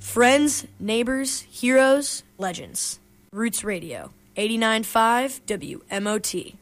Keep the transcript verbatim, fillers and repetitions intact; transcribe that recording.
Friends, neighbors, heroes, legends. Roots Radio, eighty-nine point five W M O T.